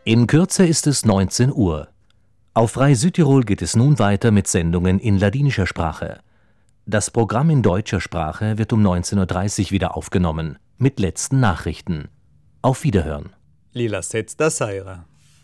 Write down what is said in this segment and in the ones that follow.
In Kürze ist es 19 Uhr. Auf Frei Südtirol geht es nun weiter mit Sendungen in ladinischer Sprache. Das Programm in deutscher Sprache wird um 19:30 Uhr wieder aufgenommen, mit letzten Nachrichten. Auf Wiederhören. Lila Setz da Seira.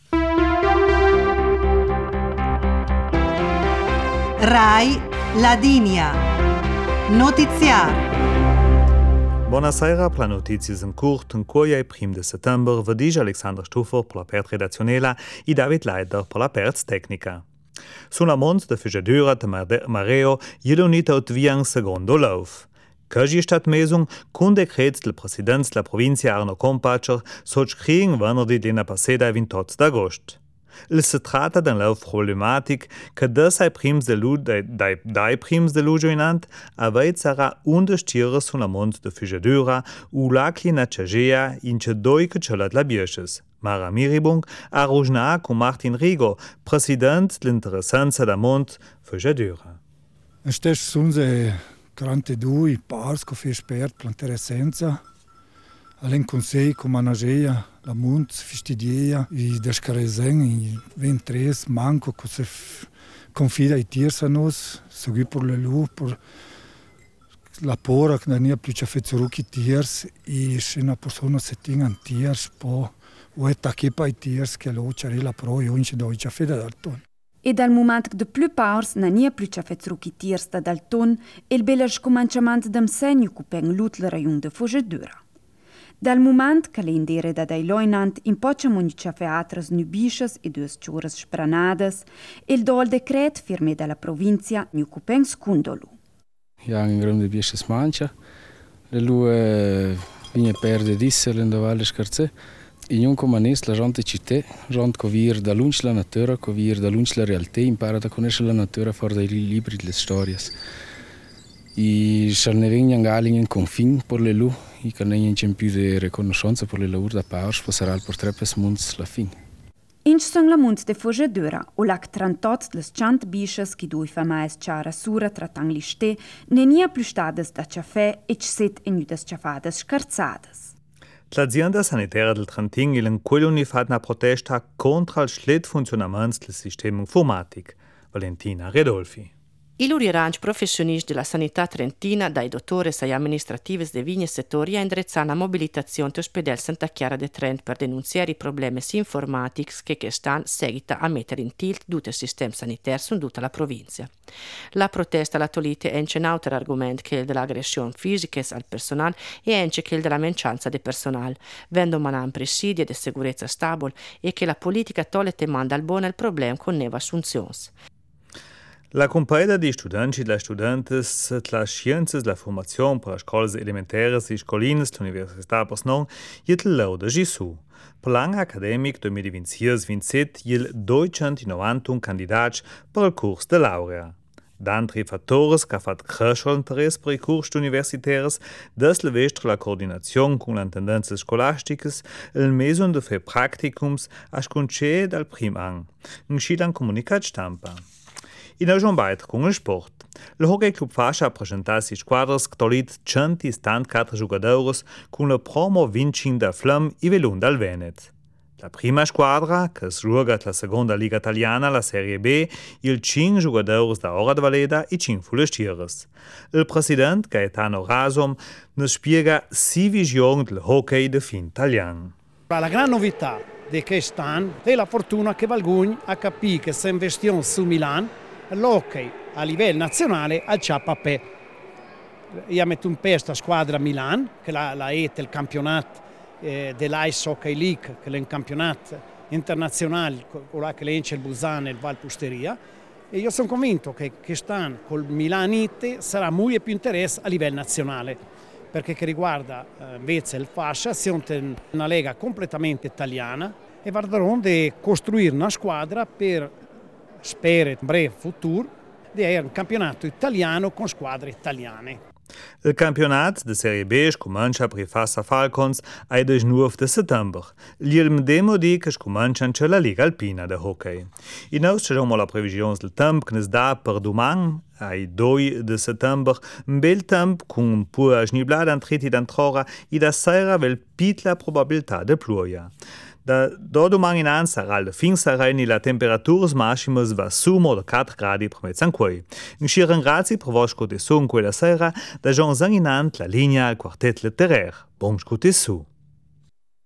Rai Ladinia. Notiziar. Buonasera, per le notizie in curt, in cui è primo di settembre, vedice Alexander Stuffer per la parte redazionella e David Leider per la parte tecnica. Sulla mont de Fischedura de Mareo, jedo unita utvian secondo lauf. Così è stata mesung, con decreto del presidente della provincia Arno Kompatscher, sottoscriving venerdì della passata 28 d'agosto. Si tratta di una problematica che dai prims de luglio aveva sarà understire sulla monte de Fischedura u l'aclina cegea in ce doi che ce la biesces. Mara Miribung a rujna con Martin Rigo, president dell'interessanza da monte Fischedura. Queste sono 32 pars che fi spert per l'interessanza. Allen Conselho com manageia, la Mont, Fistidia, e das Carezem, e 23 manco que se confida e tirsa nos, segui por le lu, por la pora que não più ci affezioru che tirs, e se una persona se tingan tirs, po o è tacchepa e tirs che lo c'è la pro e ogni dove ci affeda dal ton. E dal moment che de plus paurs non è più ci affezioru che tirs dal ton, il belage cominciamento dem segno che peng lut la raion de Fischedura. Dal moment che l'indere da dai loinant impocciamo ogni featras nubisces e 2 giuras spranadas, il dol decret firme dalla provincia nu cupeng scundolu. Ja, in grande bisces mancia, le lue vigne perde dissel in valle scarze, in un comanes la gente città, gente che vir da lunch la natura, che vir da lunch la realtà, impara a conoscere la natura fuori dai libri delle storie. E se ne vengono anche in confine per le lu, e che non c'è più di riconoscenza per le lavori da paus, passerà il portretto munds la fin. In son la munds de Fischedura, o lac 38 les chant bisches che due famais ciara sura tratang liste, ne nia più stades da caffè e set in udas ciafades scarzadas. L'azienda sanitaria del Trentin il quello fa una protesta contro il schlecht funzionamento del sistema informatico. Valentina Redolfi. Il uriranch professionist della sanità trentina dai dottores e amministratives de vignes settori ha indrezzato una mobilitazione all'ospedale Santa Chiara de Trent per denunziare i problemi informatici che stanno seguita a mettere in tilt tutto il sistema sanitario su tutta la provincia. La protesta alla tolite è un altro argomento che il dell'aggressione fisica al personale e anche che il della mancanza di personale, vendo manan presidio di sicurezza stabile e che la politica tolle te manda al buono il problema con neva assunzioni. La compagnia di studenti e studentes della scienze della formazione per le scuole elementari e scoline dell'Università Persnon è lauda Gesù. Per l'anno accademico 2026-27 il 291 candidati per il corso di laurea. D'altri fattori che hanno fatto crescere l'interesse per i corsi universitari desde la coordinazione con le tendenze scolastiche, il mese di fare practicums a sconcere dal primo anno. In un comunicato stampa. In un beitrag con il sport. Il Hockey Club Fascia ha presentato i squadras che tolit 174 giocatori con la promo vincendo da Flam e Velun dal Venet. La prima squadra, che gioca la seconda Liga Italiana, la Serie B, il 5 giocatori da Ora de Valeda e 5 fullestiers. Il presidente Gaetano Rasom ne spiega 6 visioni del hockey de fin italiano. La gran novità di quest'anno è la fortuna che Valgugn ha capito che se investiamo su Milan, l'hockey a livello nazionale al Ciappapè. Io metto in questa squadra Milan, che la è il campionato dell'Ice Hockey League, che è un campionato internazionale, con che l'Ence il Busan e il Valpusteria. E io sono convinto che quest'anno col Milanite sarà molto più interesse a livello nazionale, perché che riguarda invece il Fascia, siamo una lega completamente italiana e varremo di costruire una squadra per spero in breve futuro di avere un campionato italiano con squadre italiane. Il campionato di Serie B comincia per i Fassa Falcons ai 19 di settembre. Il medesimo di che comincia anche la Liga Alpina di hockey. Noi abbiamo la previsione del tempo che ci dà per domani, ai 2 di settembre, un bel tempo con un po' di sniblada in 3 d'antrora e da sera vel pitla probabilità di pluia. Da domani in an sarà il fin sereni la temperatura massima va su modo 4 gradi per mezzanquei. In Scirangrazi provosco de sun quella sera da Jean Zanginant la linea al quartet letteraire. Bon scute su.